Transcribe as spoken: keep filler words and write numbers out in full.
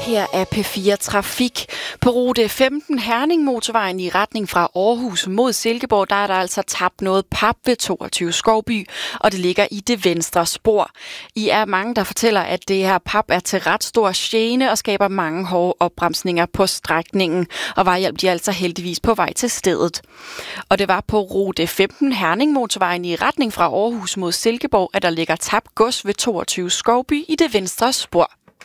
Her er P fire Trafik. På rute femten Herning-motorvejen i retning fra Aarhus mod Silkeborg, der er der altså tabt noget pap ved toogtyve Skovby, og det ligger i det venstre spor. I er mange, der fortæller, at det her pap er til ret stor gene og skaber mange hårde opbremsninger på strækningen, og vejhjælp de er altså heldigvis på vej til stedet. Og det var på rute femten Herning-motorvejen i retning fra Aarhus mod Silkeborg, at der ligger tabt gods ved toogtyve Skovby i det venstre spor.